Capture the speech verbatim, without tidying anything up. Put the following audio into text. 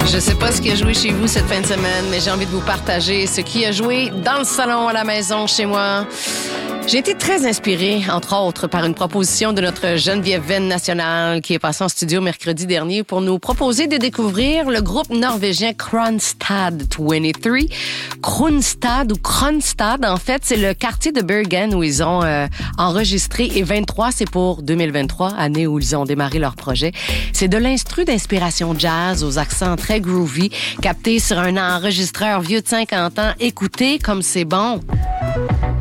Je sais pas ce qui a joué chez vous cette fin de semaine, mais j'ai envie de vous partager ce qui a joué dans le salon à la maison chez moi. J'ai été très inspirée, entre autres, par une proposition de notre Geneviève Venn nationale qui est passée en studio mercredi dernier pour nous proposer de découvrir le groupe norvégien Kronstad vingt-trois. Kronstad ou Kronstad, en fait, c'est le quartier de Bergen où ils ont euh, enregistré et vingt-trois, c'est pour deux mille vingt-trois, année où ils ont démarré leur projet. C'est de l'instru d'inspiration jazz aux accents très groovy, capté sur un enregistreur vieux de cinquante ans. Écoutez comme c'est bon.